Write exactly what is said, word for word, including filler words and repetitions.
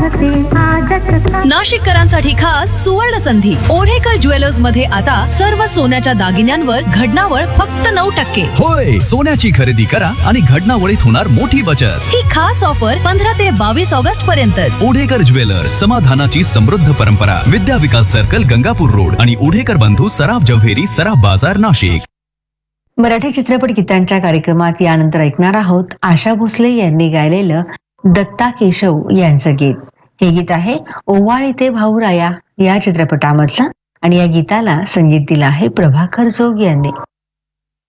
नाशिककरांसाठी खास सुवर्ण संधी ओढेकर ज्वेलर्स मध्ये आता सर्व सोन्याच्या दागिन्यांवर घडणावळ फक्त नऊ टक्के. होय, सोन्याची खरेदी करा आणि घडणावळीत होणार मोठी बचत. ही खास ऑफर पंधरा ते बावीस ऑगस्ट पर्यंतच. ओढेकर ज्वेलर्स, समाधानाची समृद्ध परंपरा. विद्या विकास सर्कल, गंगापूर रोड आणि ओढेकर बंधू सराफ जव्हेरी, सराफ बाजार, नाशिक. मराठी चित्रपट गीतांच्या कार्यक्रमात यानंतर ऐकणार आहोत आशा भोसले यांनी गायलेलं दत्ता केशव यांचं गीत. हे गीत आहे ओवाळी ते भाऊराया या चित्रपटामधलं आणि या गीताला संगीत दिलं आहे प्रभाकर जोग यांनी.